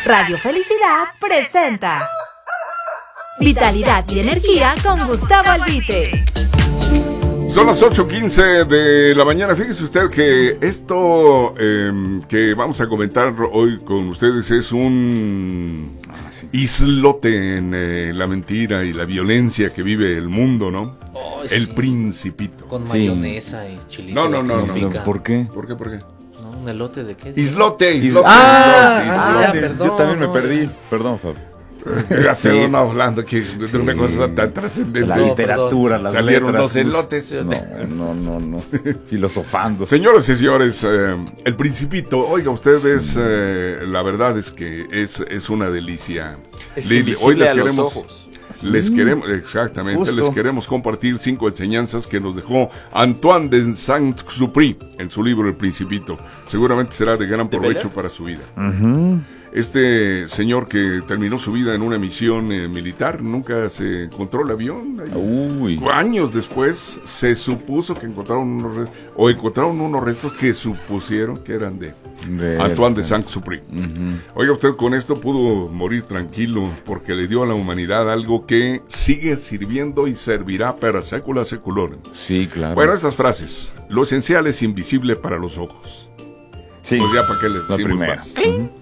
Radio Felicidad presenta Vitalidad y Energía con Gustavo Albite. Son las 8:15 de la mañana. Fíjese usted que esto que vamos a comentar hoy con ustedes es un islote en la mentira y la violencia que vive el mundo, ¿no? Oh, el sí. Principito. Con mayonesa y chilito. No. ¿Por qué? ¿Por qué? No, ¿un elote de qué? Islote. Perdón. Yo también me perdí. Perdón, Fabio. No hablando aquí de una cosa tan trascendente. La literatura, las salieron letras, los elotes. No. Filosofando. Señoras y señores, el Principito, oiga ustedes, la verdad es que es una delicia. Hoy les queremos. Les queremos compartir 5 enseñanzas que nos dejó Antoine de Saint-Exupéry en su libro El Principito. Seguramente será de gran provecho para su vida. Este señor que terminó su vida en una misión militar, nunca se encontró el avión. Años después se supuso que encontraron unos restos que supusieron que eran de Antoine de Saint-Exupéry. Oiga usted, con esto pudo morir tranquilo porque le dio a la humanidad algo que sigue sirviendo y servirá para sécula seculorum. Sí, claro. Bueno, estas frases: lo esencial es invisible para los ojos. Sí. Pues ya para qué les decimos más.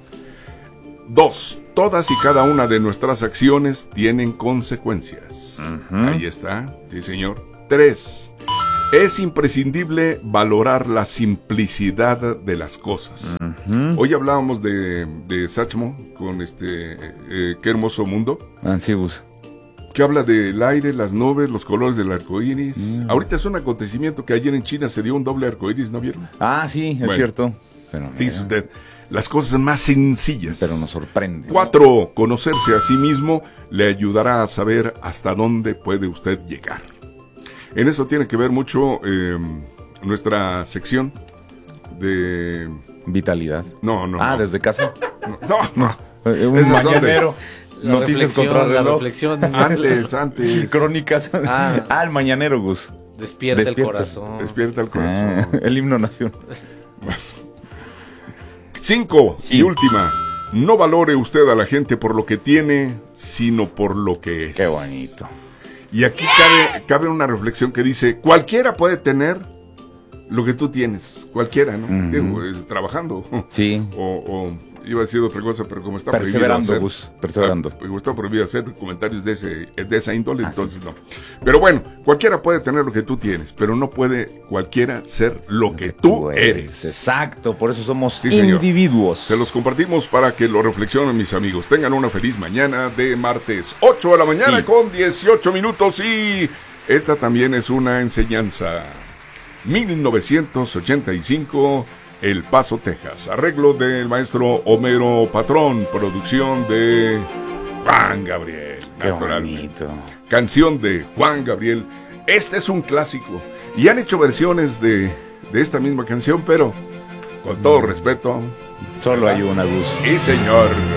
2. Todas y cada una de nuestras acciones tienen consecuencias. Ahí está, sí señor. 3. Es imprescindible valorar la simplicidad de las cosas. Hoy hablábamos de Sachmo con qué hermoso mundo. Ansibus. Que habla del aire, las nubes, los colores del arco iris. Ahorita es un acontecimiento que ayer en China se dio un doble arco iris, ¿no vieron? Sí, es cierto. Pero, dice usted, las cosas más sencillas. Pero nos sorprende. 4. Conocerse a sí mismo le ayudará a saber hasta dónde puede usted llegar. En eso tiene que ver mucho nuestra sección de... Vitalidad. No. ¿Desde casa? No. Un mañanero. Noticias contra reloj. La reflexión. Antes. Crónicas. El mañanero, Gus. Despierta el corazón. Despierta el corazón. El himno nacional. 5. Y última. No valore usted a la gente por lo que tiene, sino por lo que es. Qué bonito. Y aquí cabe una reflexión que dice: cualquiera puede tener lo que tú tienes. Cualquiera, ¿no? Digo, trabajando. Sí. O iba a decir otra cosa, pero como está perseverando. Como está prohibido hacer comentarios de esa índole, entonces no. Pero bueno, cualquiera puede tener lo que tú tienes, pero no puede cualquiera ser lo que tú eres. Exacto, por eso somos individuos. Se los compartimos para que lo reflexionen, mis amigos. Tengan una feliz mañana de martes, 8 de la mañana con 18 minutos. Y esta también es una enseñanza. 1985, El Paso, Texas. Arreglo del maestro Homero Patrón. Producción de Juan Gabriel. Qué bonito. Canción de Juan Gabriel. Este es un clásico. Y han hecho versiones de esta misma canción, pero con todo respeto, solo hay una, Gus. Y señor.